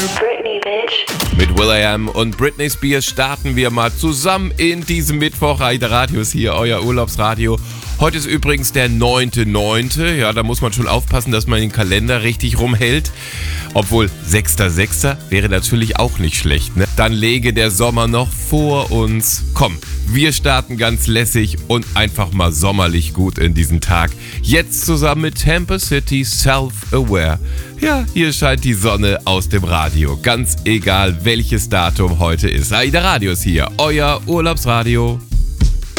Britney, bitch. Mit will.i.am und Britney Spears starten wir mal zusammen in diesem Mittwoch. Aida Radios hier, euer Urlaubsradio. Heute ist übrigens der 9.9. Ja, da muss man schon aufpassen, dass man den Kalender richtig rumhält. Obwohl 6.6. wäre natürlich auch nicht schlecht, ne? Dann läge der Sommer noch vor uns. Komm, wir starten ganz lässig und einfach mal sommerlich gut in diesen Tag. Jetzt zusammen mit Tampa City Self-Aware. Ja, hier scheint die Sonne aus dem Radio. Ganz egal, welches Datum heute ist. Aida Radios hier, euer Urlaubsradio.